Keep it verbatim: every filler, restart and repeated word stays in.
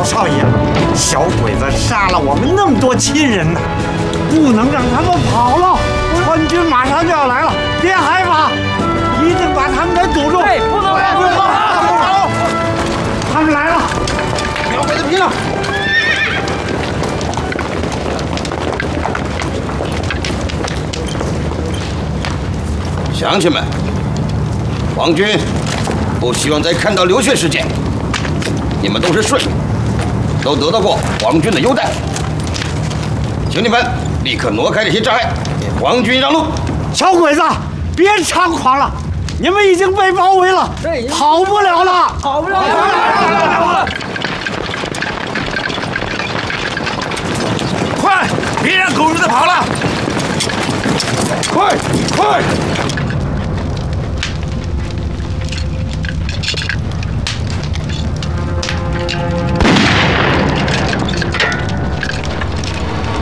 老少爷，小鬼子杀了我们那么多亲人呢，不能让他们跑了。川军马上就要来了，别害怕，一定把他们给堵住。 对，不能跑，不能跑！ 他们来了， 小鬼子拼了！乡亲们，皇军不希望再看到流血事件。你们都是顺民，都得到过皇军的优待，请你们立刻挪开这些障碍，给皇军让路。 小鬼子，别猖狂了，你们已经被包围了，跑不了了， 跑不了了！ 快，别让狗日的跑了！快快！